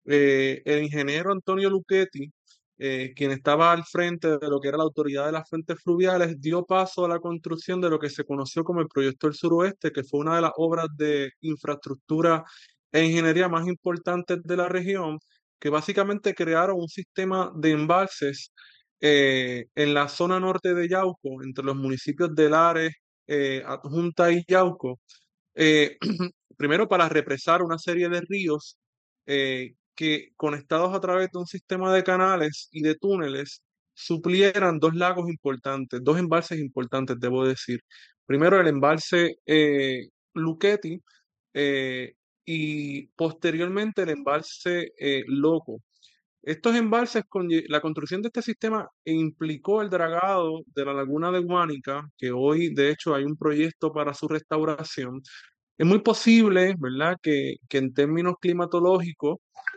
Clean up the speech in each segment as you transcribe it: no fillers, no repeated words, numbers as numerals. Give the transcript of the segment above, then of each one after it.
el ingeniero Antonio Luchetti, quien estaba al frente de lo que era la Autoridad de las Fuentes Fluviales, dio paso a la construcción de lo que se conoció como el Proyecto del Suroeste, que fue una de las obras de infraestructura e ingeniería más importantes de la región, que básicamente crearon un sistema de embalses en la zona norte de Yauco, entre los municipios de Lares, Adjunta y Yauco, eh, primero para represar una serie de ríos que conectados a través de un sistema de canales y de túneles suplieran dos lagos importantes, dos embalses importantes, debo decir. Primero el embalse Luchetti eh, y posteriormente el embalse Loco. Estos embalses, la construcción de este sistema implicó el dragado de la laguna de Guánica, que hoy de hecho hay un proyecto para su restauración. Es muy posible, ¿verdad?, que en términos climatológicos,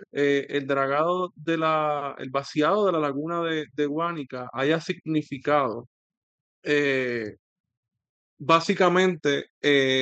el vaciado de la laguna de Guánica haya significado eh, básicamente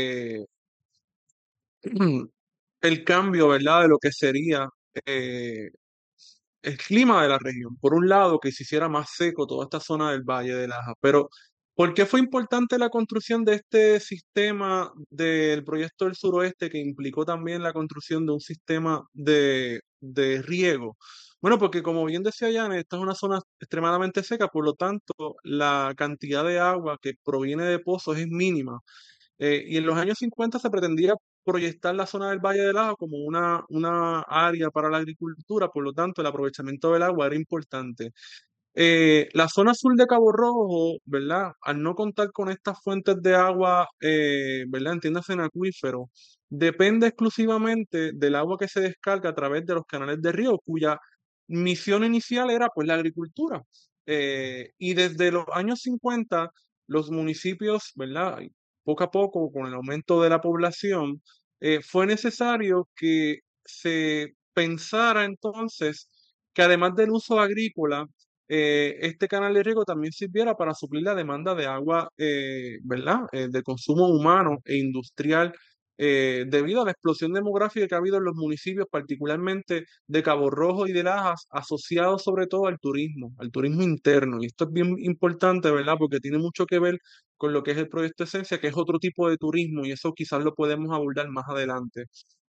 el cambio, ¿verdad?, de lo que sería eh, el clima de la región. Por un lado, que se hiciera más seco toda esta zona del Valle de Laja, pero ¿por qué fue importante la construcción de este sistema del proyecto del suroeste que implicó también la construcción de un sistema de riego? Bueno, porque como bien decía Janet, esta es una zona extremadamente seca, por lo tanto, la cantidad de agua que proviene de pozos es mínima. Y en los años 50 se pretendía proyectar la zona del Valle del Agua como una área para la agricultura, por lo tanto el aprovechamiento del agua era importante. La zona sur de Cabo Rojo, ¿verdad? Al no contar con estas fuentes de agua, ¿verdad? Entiéndase en acuífero, depende exclusivamente del agua que se descarga a través de los canales de río, cuya misión inicial era pues la agricultura. Y desde los años 50, los municipios, ¿verdad? Poco a poco, con el aumento de la población, fue necesario que se pensara entonces que además del uso agrícola, este canal de riego también sirviera para suplir la demanda de agua, ¿verdad? De consumo humano e industrial, debido a la explosión demográfica que ha habido en los municipios, particularmente de Cabo Rojo y de Lajas, asociados sobre todo al turismo interno. Y esto es bien importante, ¿verdad? Porque tiene mucho que ver con lo que es el proyecto Esencia, que es otro tipo de turismo, y eso quizás lo podemos abordar más adelante.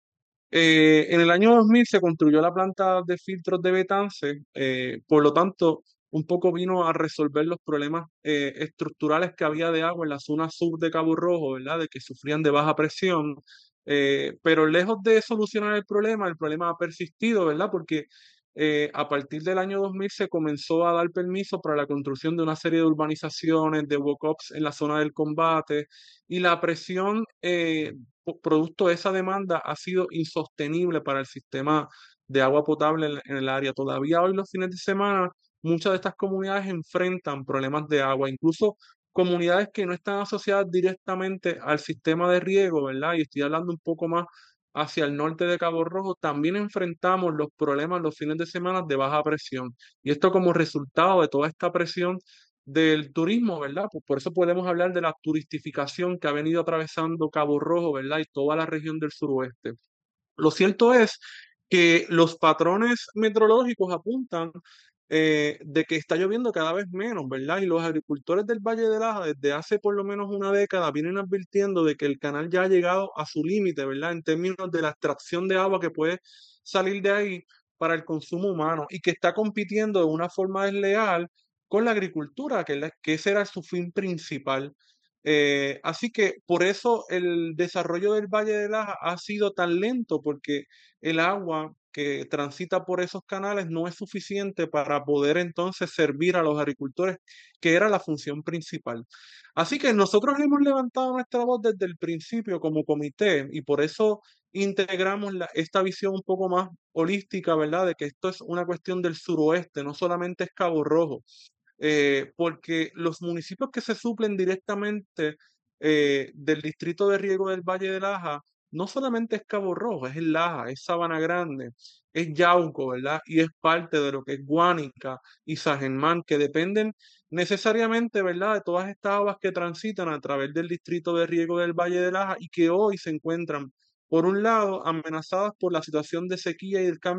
En el año 2000 se construyó la planta de filtros de Betance, por lo tanto, un poco vino a resolver los problemas estructurales que había de agua en la zona sur de Cabo Rojo, ¿verdad? De que sufrían de baja presión. Pero lejos de solucionar el problema ha persistido, ¿verdad? Porque a partir del año 2000 se comenzó a dar permiso para la construcción de una serie de urbanizaciones, de walk-ups en la zona del combate, y la presión producto de esa demanda ha sido insostenible para el sistema de agua potable en el área. Todavía hoy los fines de semana muchas de estas comunidades enfrentan problemas de agua, incluso comunidades que no están asociadas directamente al sistema de riego, ¿verdad? Y estoy hablando un poco más hacia el norte de Cabo Rojo, también enfrentamos los problemas los fines de semana de baja presión. Y esto como resultado de toda esta presión del turismo, ¿verdad? Pues por eso podemos hablar de la turistificación que ha venido atravesando Cabo Rojo, ¿verdad? Y toda la región del suroeste. Lo cierto es que los patrones meteorológicos apuntan de que está lloviendo cada vez menos, ¿verdad? Y los agricultores del Valle de Laja desde hace por lo menos una década vienen advirtiendo de que el canal ya ha llegado a su límite, ¿verdad? En términos de la extracción de agua que puede salir de ahí para el consumo humano y que está compitiendo de una forma desleal con la agricultura, que ese era su fin principal. Así que por eso el desarrollo del Valle de Laja ha sido tan lento, porque el agua que transita por esos canales no es suficiente para poder entonces servir a los agricultores, que era la función principal. Así que nosotros hemos levantado nuestra voz desde el principio como comité y por eso integramos esta visión un poco más holística, ¿verdad? De que esto es una cuestión del suroeste, no solamente es Cabo Rojo, porque los municipios que se suplen directamente del distrito de riego del Valle de Laja, no solamente es Cabo Rojo, es el Laja, es Sabana Grande, es Yauco, ¿verdad? Y es parte de lo que es Guánica y San Germán, que dependen necesariamente, ¿verdad?, de todas estas aguas que transitan a través del distrito de riego del Valle de Laja y que hoy se encuentran, por un lado, amenazadas por la situación de sequía y el cambio